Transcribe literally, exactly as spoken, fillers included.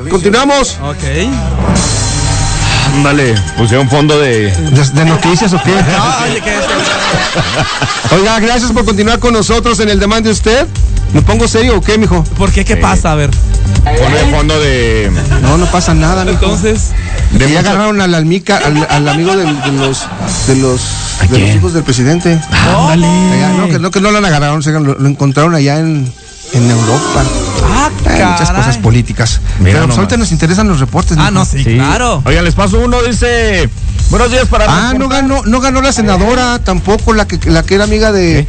Continuamos. Ok. Ándale, pusieron fondo de... ¿De, de noticias o qué? Oye, ¿qué es? Oiga, gracias por continuar con nosotros en el Demande Usted. ¿Me pongo serio o qué, mijo? ¿Por qué? ¿Qué Sí. pasa? A ver. Pone fondo de... No, no pasa nada, mijo. Entonces, De ya agarraron al almica, al, al amigo del- de los de los de los quién? hijos del presidente. ándale. Allá, no, que no, que no lo agarraron, se- lo, lo encontraron allá en, en Europa. Ah, Hay muchas caray. cosas políticas. Mira Pero pues, nomás. ahorita nos interesan los reportes. Ah, mijo. no, sí, Sí. claro. Oigan, les paso uno, dice... Buenos días para... Ah, no reportar. ganó, no ganó la senadora tampoco, la que la que era amiga de